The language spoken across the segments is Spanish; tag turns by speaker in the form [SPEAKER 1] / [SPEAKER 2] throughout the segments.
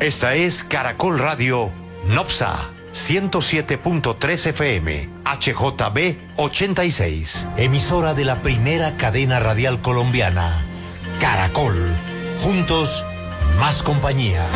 [SPEAKER 1] Esta es Caracol Radio Nopsa 107.3 FM, HJB 86.
[SPEAKER 2] Emisora de la primera cadena radial colombiana, Caracol. Juntos, más compañía.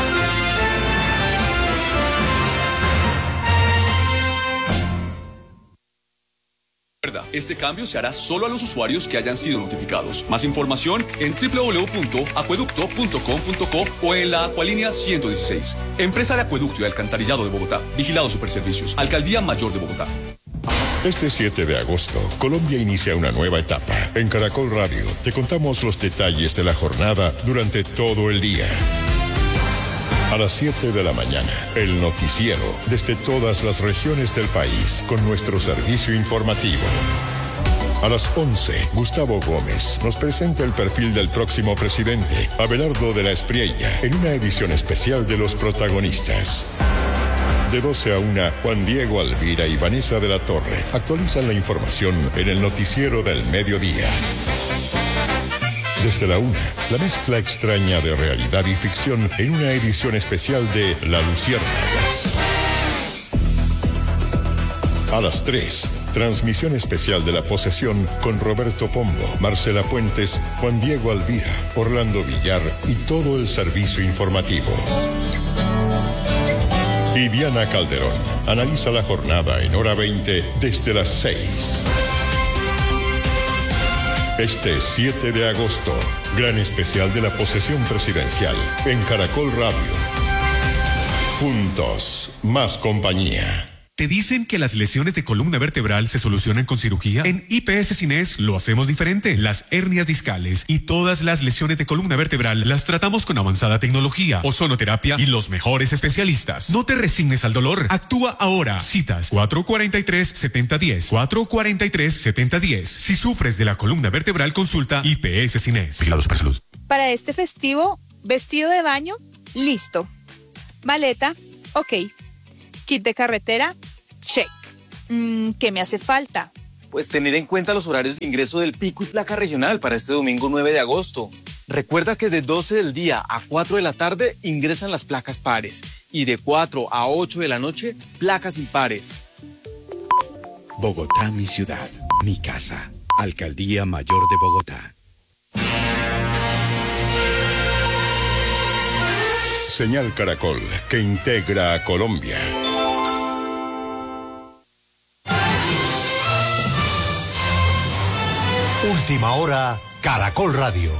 [SPEAKER 3] Este cambio se hará solo a los usuarios que hayan sido notificados. Más información en www.acueducto.com.co o en la Acualínea 116. Empresa de Acueducto y Alcantarillado de Bogotá. Vigilado Superservicios. Alcaldía Mayor de Bogotá.
[SPEAKER 4] Este 7 de agosto, Colombia inicia una nueva etapa. En Caracol Radio te contamos los detalles de la jornada durante todo el día. A las 7 de la mañana, el noticiero desde todas las regiones del país con nuestro servicio informativo. A las 11, Gustavo Gómez nos presenta el perfil del próximo presidente, Abelardo de la Espriella, en una edición especial de Los Protagonistas. De 12 a 1, Juan Diego Alvira y Vanessa de la Torre actualizan la información en el noticiero del mediodía. Desde la 1, la mezcla extraña de realidad y ficción en una edición especial de La Luciérnaga. A las 3, transmisión especial de La Posesión con Roberto Pombo, Marcela Puentes, Juan Diego Alvira, Orlando Villar y todo el servicio informativo. Y Diana Calderón analiza la jornada en hora 20 desde las 6. Este 7 de agosto, gran especial de la posesión presidencial en Caracol Radio. Juntos, más compañía.
[SPEAKER 5] ¿Te dicen que las lesiones de columna vertebral se solucionan con cirugía? En IPS Cines lo hacemos diferente. Las hernias discales y todas las lesiones de columna vertebral las tratamos con avanzada tecnología, ozonoterapia y los mejores especialistas. No te resignes al dolor. Actúa ahora. Citas 443-7010. 443-7010. Si sufres de la columna vertebral, consulta IPS Cines.
[SPEAKER 6] Vigilado Supersalud.
[SPEAKER 7] Para este festivo, vestido de baño, listo. Maleta, ok. Kit de carretera, check. ¿Qué me hace falta?
[SPEAKER 8] Pues tener en cuenta los horarios de ingreso del pico y placa regional para este domingo 9 de agosto. Recuerda que de 12 del día a 4 de la tarde ingresan las placas pares y de 4 a 8 de la noche, placas impares.
[SPEAKER 9] Bogotá, mi ciudad, mi casa. Alcaldía Mayor de Bogotá.
[SPEAKER 4] Señal Caracol, que integra a Colombia.
[SPEAKER 2] Última hora, Caracol Radio.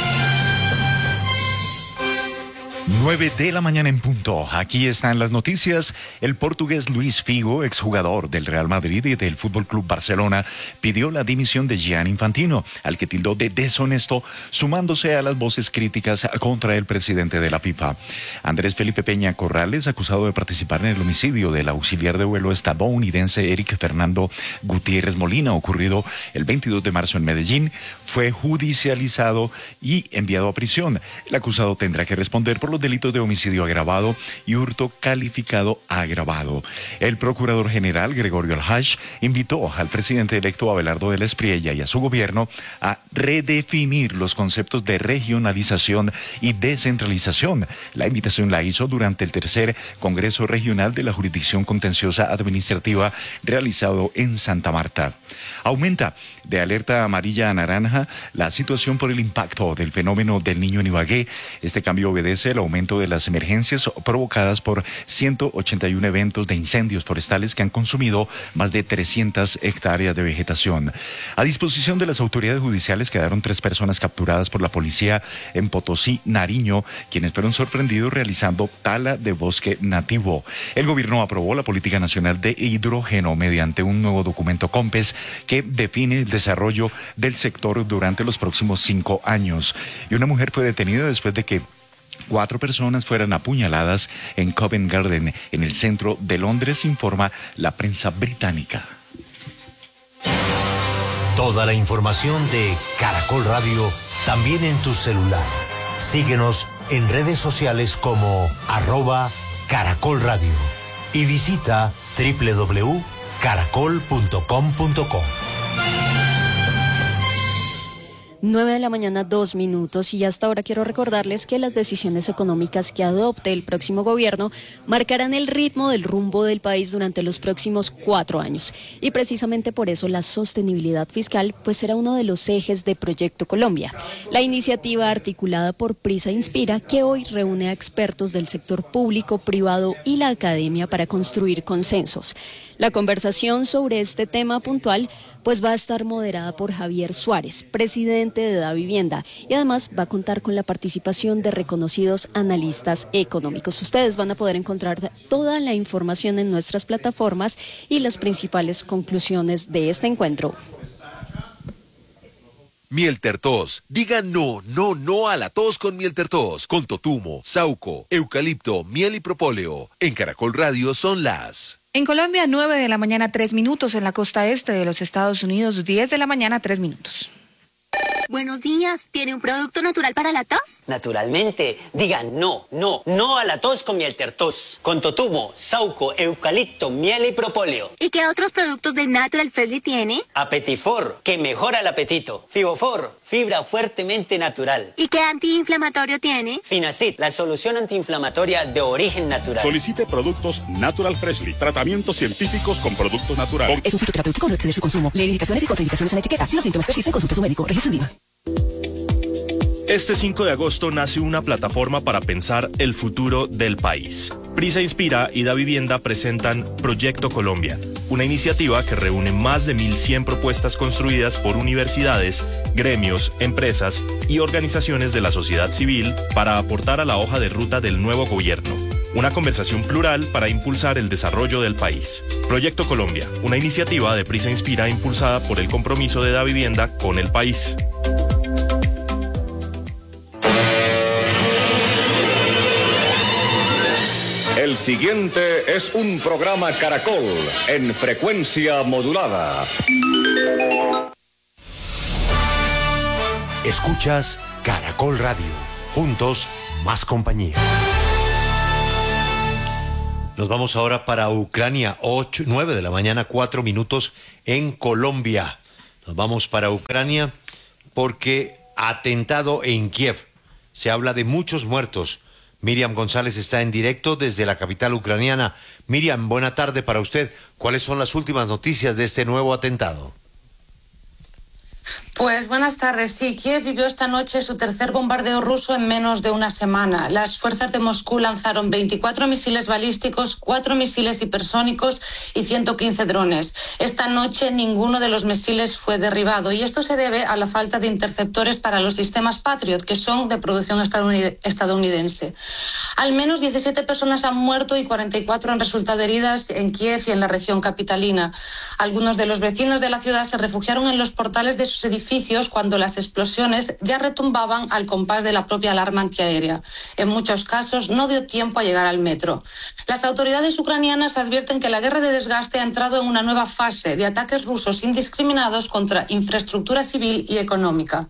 [SPEAKER 6] 9 de la mañana en punto. Aquí están las noticias. El portugués Luis Figo, exjugador del Real Madrid y del Fútbol Club Barcelona, pidió la dimisión de Gianni Infantino, al que tildó de deshonesto, sumándose a las voces críticas contra el presidente de la FIFA. Andrés Felipe Peña Corrales, acusado de participar en el homicidio del auxiliar de vuelo estadounidense Eric Fernando Gutiérrez Molina, ocurrido el 22 de marzo en Medellín, fue judicializado y enviado a prisión. El acusado tendrá que responder por los delitos de homicidio agravado y hurto calificado agravado. El procurador general Gregorio Alhaj invitó al presidente electo Abelardo de la Espriella y a su gobierno a redefinir los conceptos de regionalización y descentralización. La invitación la hizo durante el tercer Congreso Regional de la Jurisdicción Contenciosa Administrativa realizado en Santa Marta. Aumenta de alerta amarilla a naranja la situación por el impacto del fenómeno del Niño en Ibagué. Este cambio obedece al aumento de las emergencias provocadas por 181 eventos de incendios forestales que han consumido más de 300 hectáreas de vegetación. A disposición de las autoridades judiciales quedaron 3 personas capturadas por la policía en Potosí, Nariño, quienes fueron sorprendidos realizando tala de bosque nativo. El gobierno aprobó la Política Nacional de Hidrógeno mediante un nuevo documento COMPES que define el desarrollo del sector durante los próximos 5 años. Y una mujer fue detenida después de que 4 personas fueran apuñaladas en Covent Garden, en el centro de Londres, informa la prensa británica.
[SPEAKER 2] Toda la información de Caracol Radio también en tu celular. Síguenos en redes sociales como @Caracol Radio y visita www.caracol.com.co.
[SPEAKER 10] 9:02 a.m, y hasta ahora quiero recordarles que las decisiones económicas que adopte el próximo gobierno marcarán el ritmo del rumbo del país durante los próximos 4 años. Y precisamente por eso la sostenibilidad fiscal pues será uno de los ejes de Proyecto Colombia, la iniciativa articulada por Prisa Inspira, que hoy reúne a expertos del sector público, privado y la academia para construir consensos. La conversación sobre este tema puntual pues va a estar moderada por Javier Suárez, presidente de DaVivienda, y además va a contar con la participación de reconocidos analistas económicos. Ustedes van a poder encontrar toda la información en nuestras plataformas y las principales conclusiones de este encuentro.
[SPEAKER 11] Mieltertos. Diga no, no, no a la tos con Mieltertos. Con totumo, sauco, eucalipto, miel y propóleo. En Caracol Radio son las...
[SPEAKER 12] En Colombia, 9:03 a.m, en la costa este de los Estados Unidos, 10:00 a.m, 3 minutos.
[SPEAKER 13] Buenos días, ¿tiene un producto natural para la tos?
[SPEAKER 14] Naturalmente, digan no, no, no a la tos con Mieltertos. Con totumo, sauco, eucalipto, miel y propóleo.
[SPEAKER 13] ¿Y qué otros productos de Natural Freshly tiene?
[SPEAKER 14] Apetifor, que mejora el apetito. Fibofor, fibra fuertemente natural.
[SPEAKER 13] ¿Y qué antiinflamatorio tiene?
[SPEAKER 14] Finacid, la solución antiinflamatoria de origen natural.
[SPEAKER 15] Solicite productos Natural Freshly, tratamientos científicos con productos naturales.
[SPEAKER 16] Es un fitoterapéutico, no exceder su consumo. Lee indicaciones y contraindicaciones en la etiqueta. Si los síntomas persisten, consulte a su médico. Registro en Viva.
[SPEAKER 17] Este 5 de agosto nace una plataforma para pensar el futuro del país. Prisa Inspira y DaVivienda presentan Proyecto Colombia, una iniciativa que reúne más de 1.100 propuestas construidas por universidades, gremios, empresas y organizaciones de la sociedad civil para aportar a la hoja de ruta del nuevo gobierno. Una conversación plural para impulsar el desarrollo del país. Proyecto Colombia, una iniciativa de Prisa Inspira impulsada por el compromiso de DaVivienda con el país.
[SPEAKER 18] El siguiente es un programa Caracol en frecuencia modulada.
[SPEAKER 1] Escuchas Caracol Radio. Juntos, más compañía. Nos vamos ahora para Ucrania, 9:00 a.m, 4 minutos en Colombia. Nos vamos para Ucrania porque atentado en Kiev. Se habla de muchos muertos. Miriam González está en directo desde la capital ucraniana. Miriam, buena tarde para usted. ¿Cuáles son las últimas noticias de este nuevo atentado?
[SPEAKER 19] Pues buenas tardes. Sí, Kiev vivió esta noche su tercer bombardeo ruso en menos de una semana. Las fuerzas de Moscú lanzaron 24 misiles balísticos, 4 misiles hipersónicos y 115 drones. Esta noche ninguno de los misiles fue derribado y esto se debe a la falta de interceptores para los sistemas Patriot, que son de producción estadounidense. Al menos 17 personas han muerto y 44 han resultado heridas en Kiev y en la región capitalina. Algunos de los vecinos de la ciudad se refugiaron en los portales de sus edificios cuando las explosiones ya retumbaban al compás de la propia alarma antiaérea. En muchos casos no dio tiempo a llegar al metro. Las autoridades ucranianas advierten que la guerra de desgaste ha entrado en una nueva fase de ataques rusos indiscriminados contra infraestructura civil y económica.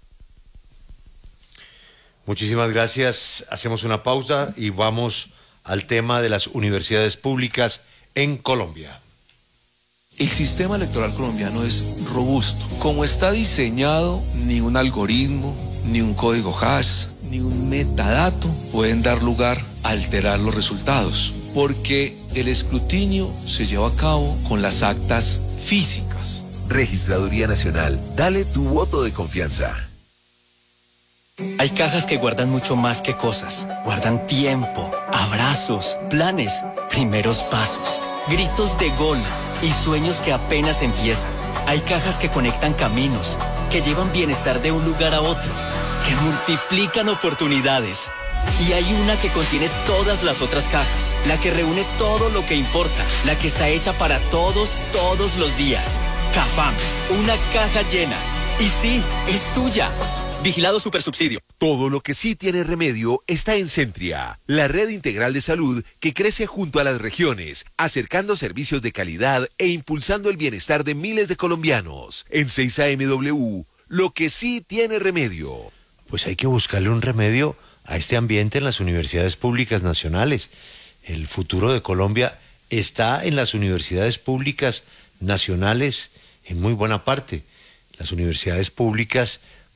[SPEAKER 1] Muchísimas gracias. Hacemos una pausa y vamos al tema de las universidades públicas en Colombia.
[SPEAKER 20] El sistema electoral colombiano es robusto. Como está diseñado, ni un algoritmo, ni un código hash, ni un metadato pueden dar lugar a alterar los resultados, porque el escrutinio se lleva a cabo con las actas físicas.
[SPEAKER 11] Registraduría Nacional, dale tu voto de confianza.
[SPEAKER 21] Hay cajas que guardan mucho más que cosas. Guardan tiempo, abrazos, planes, primeros pasos, gritos de gol y sueños que apenas empiezan. Hay cajas que conectan caminos, que llevan bienestar de un lugar a otro, que multiplican oportunidades. Y hay una que contiene todas las otras cajas, la que reúne todo lo que importa, la que está hecha para todos los días. Cafam, una caja llena. Y sí, es tuya. Vigilado Supersubsidio.
[SPEAKER 11] Todo lo que sí tiene remedio está en Centria, la red integral de salud que crece junto a las regiones, acercando servicios de calidad e impulsando el bienestar de miles de colombianos. En 6 AMW, lo que sí tiene remedio.
[SPEAKER 1] Pues hay que buscarle un remedio a este ambiente en las universidades públicas nacionales. El futuro de Colombia está en las universidades públicas nacionales en muy buena parte. Las universidades públicas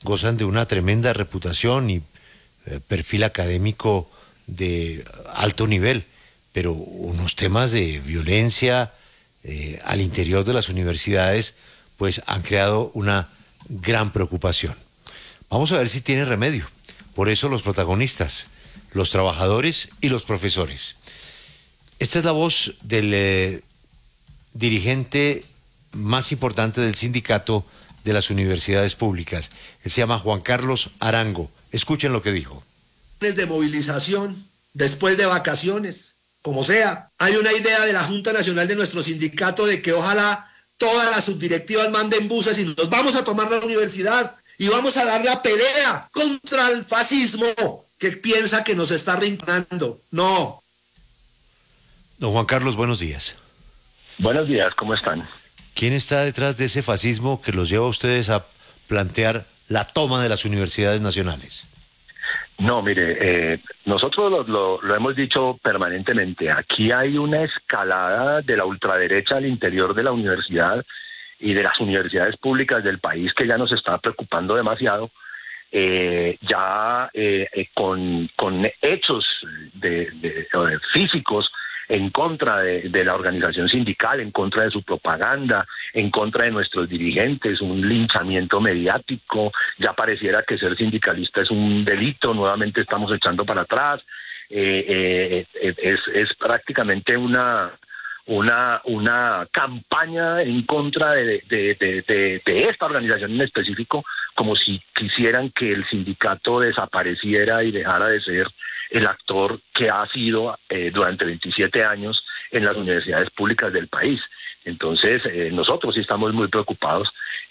[SPEAKER 1] gozan de una tremenda reputación y perfil académico de alto nivel, pero unos temas de violencia al interior de las universidades pues han creado una gran preocupación. Vamos a ver si tiene remedio. Por eso los protagonistas, los trabajadores y los profesores. Esta es la voz del dirigente más importante del sindicato de las universidades públicas. Él se llama Juan Carlos Arango. Escuchen lo que dijo.
[SPEAKER 3] De movilización, después de vacaciones, como sea. Hay una idea de la Junta Nacional de nuestro sindicato de que ojalá todas las subdirectivas manden buses y nos vamos a tomar la universidad y vamos a dar la pelea contra el fascismo que piensa que nos está arrinconando. No.
[SPEAKER 1] Don Juan Carlos, buenos días.
[SPEAKER 22] Buenos días, ¿cómo están?
[SPEAKER 1] ¿Quién está detrás de ese fascismo que los lleva a ustedes a plantear la toma de las universidades nacionales?
[SPEAKER 22] No, mire, nosotros lo hemos dicho permanentemente. Aquí hay una escalada de la ultraderecha al interior de la universidad y de las universidades públicas del país que ya nos está preocupando demasiado. Con hechos físicos en contra de la organización sindical, en contra de su propaganda, en contra de nuestros dirigentes, un linchamiento mediático. Ya pareciera que ser sindicalista es un delito, nuevamente estamos echando para atrás. Es prácticamente una campaña en contra de esta organización en específico, como si quisieran que el sindicato desapareciera y dejara de ser el actor que ha sido durante 27 años en las universidades públicas del país. Entonces, nosotros sí estamos muy preocupados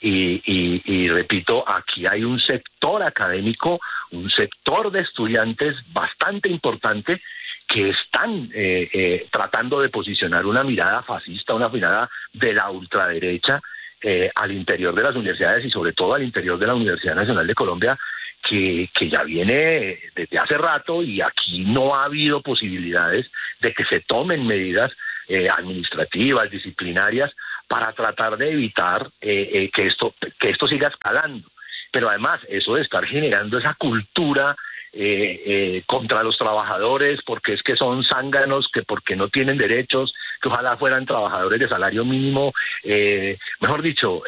[SPEAKER 22] y repito, aquí hay un sector académico, un sector de estudiantes bastante importante que están tratando de posicionar una mirada fascista, una mirada de la ultraderecha al interior de las universidades y sobre todo al interior de la Universidad Nacional de Colombia, que ya viene desde hace rato y aquí no ha habido posibilidades de que se tomen medidas administrativas, disciplinarias, para tratar de evitar que esto siga escalando. Pero además, eso de estar generando esa cultura contra los trabajadores, porque es que son zánganos, que porque no tienen derechos, que ojalá fueran trabajadores de salario mínimo, mejor dicho,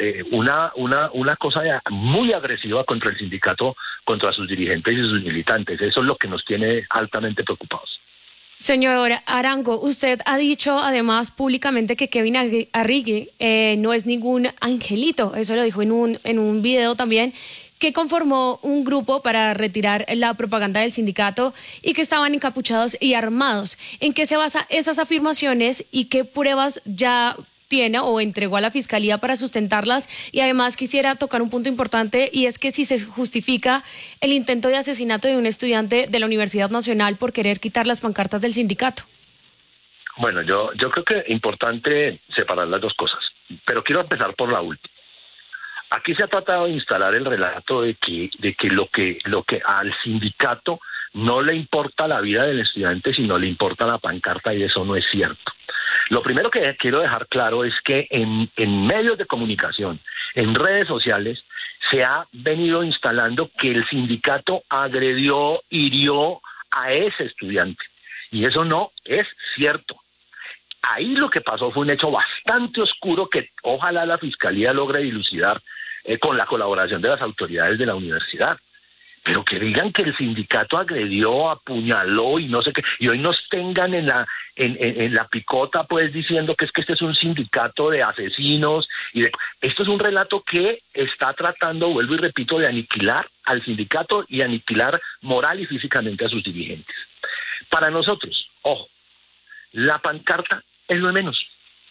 [SPEAKER 22] una cosa muy agresiva contra el sindicato, contra sus dirigentes y sus militantes. Eso es lo que nos tiene altamente preocupados.
[SPEAKER 23] Señor Arango, usted ha dicho además públicamente que Kevin Arrigui no es ningún angelito, eso lo dijo en un video también, que conformó un grupo para retirar la propaganda del sindicato y que estaban encapuchados y armados. ¿En qué se basan esas afirmaciones y qué pruebas ya tiene o entregó a la Fiscalía para sustentarlas? Y además quisiera tocar un punto importante, y es que si se justifica el intento de asesinato de un estudiante de la Universidad Nacional por querer quitar las pancartas del sindicato.
[SPEAKER 22] Bueno, yo creo que es importante separar las dos cosas, pero quiero empezar por la última. Aquí se ha tratado de instalar el relato de que lo que al sindicato no le importa la vida del estudiante, sino le importa la pancarta, y eso no es cierto. Lo primero que quiero dejar claro es que en medios de comunicación, en redes sociales, se ha venido instalando que el sindicato agredió, hirió a ese estudiante, y eso no es cierto. Ahí lo que pasó fue un hecho bastante oscuro que ojalá la Fiscalía logre dilucidar con la colaboración de las autoridades de la universidad. Pero que digan que el sindicato agredió, apuñaló y no sé qué, y hoy nos tengan en la picota pues diciendo que este es un sindicato de asesinos. Esto es un relato que está tratando, vuelvo y repito, de aniquilar al sindicato y aniquilar moral y físicamente a sus dirigentes. Para nosotros, ojo, la pancarta es lo de menos.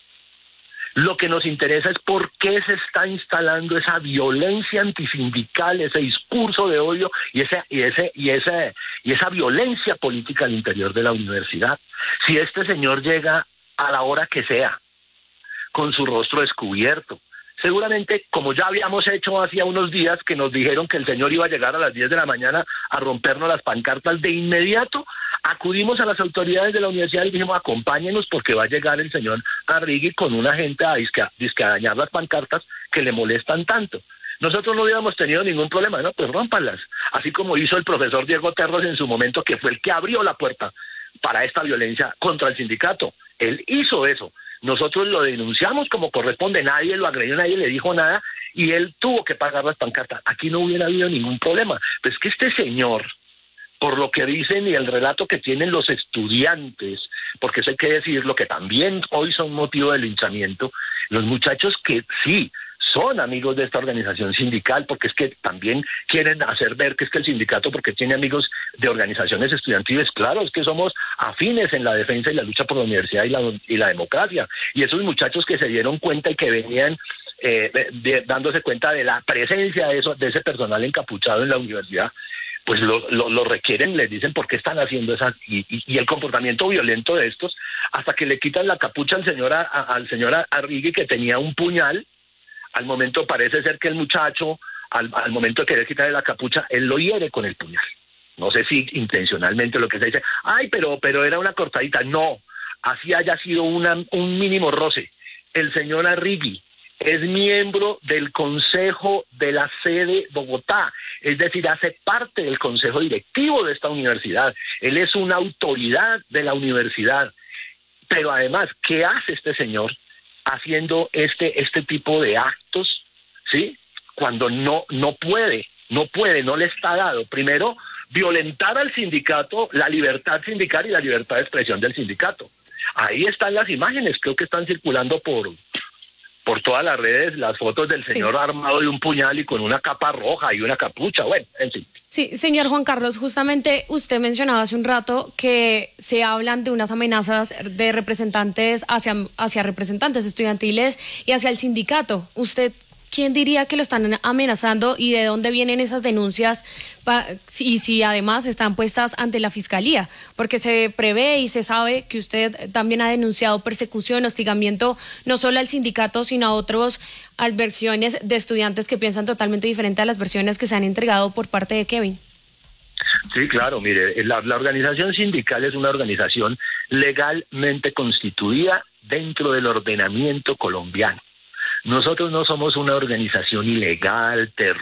[SPEAKER 22] Lo que nos interesa es por qué se está instalando esa violencia antisindical, ese discurso de odio y esa violencia política al interior de la universidad. Si este señor llega a la hora que sea, con su rostro descubierto, seguramente, como ya habíamos hecho hacía unos días, que nos dijeron que el señor iba a llegar a las 10 de la mañana a rompernos las pancartas, de inmediato acudimos a las autoridades de la universidad y dijimos: acompáñenos porque va a llegar el señor Arrigui con una gente a dañar las pancartas que le molestan tanto. nosotros no hubiéramos tenido ningún problema, ¿no? Pues rómpalas. Así como hizo el profesor Diego Terros en su momento, que fue el que abrió la puerta para esta violencia contra el sindicato. Él hizo eso. Nosotros lo denunciamos como corresponde, nadie lo agredió, nadie le dijo nada, y él tuvo que pagar las pancartas. Aquí no hubiera habido ningún problema. Pues que este señor, por lo que dicen y el relato que tienen los estudiantes, porque eso hay que decirlo, que también hoy son motivo de linchamiento, los muchachos que sí son amigos de esta organización sindical, porque es que también quieren hacer ver que es que el sindicato, porque tiene amigos de organizaciones estudiantiles, claro, es que somos afines en la defensa y la lucha por la universidad y la democracia, y esos muchachos que se dieron cuenta y que venían dándose cuenta de la presencia de ese personal encapuchado en la universidad, pues lo requieren, les dicen por qué están haciendo esas, y el comportamiento violento de estos, hasta que le quitan la capucha al señor Arrigui, que tenía un puñal. Al momento parece ser que el muchacho, al momento de querer quitarle la capucha, él lo hiere con el puñal. No sé si intencionalmente, lo que se dice, ay, pero era una cortadita. No, así haya sido un mínimo roce. El señor Arrigui es miembro del Consejo de la sede Bogotá, es decir, hace parte del consejo directivo de esta universidad. Él es una autoridad de la universidad. Pero además, ¿qué hace este señor haciendo este tipo de actos, ¿sí? Cuando no puede, no le está dado. Primero, violentar al sindicato, la libertad sindical y la libertad de expresión del sindicato. Ahí están las imágenes, creo que están circulando por todas las redes, las fotos del señor armado de un puñal y con una capa roja y una capucha, bueno, en fin.
[SPEAKER 23] Sí, señor Juan Carlos, justamente usted mencionaba hace un rato que se hablan de unas amenazas de representantes hacia representantes estudiantiles y hacia el sindicato. ¿Usted quién diría que lo están amenazando y de dónde vienen esas denuncias y si además están puestas ante la fiscalía? Porque se prevé y se sabe que usted también ha denunciado persecución, hostigamiento, no solo al sindicato, sino a otras versiones de estudiantes que piensan totalmente diferente a las versiones que se han entregado por parte de Kevin.
[SPEAKER 22] Sí, claro, mire, la organización sindical es una organización legalmente constituida dentro del ordenamiento colombiano. Nosotros no somos una organización ilegal, terrorista.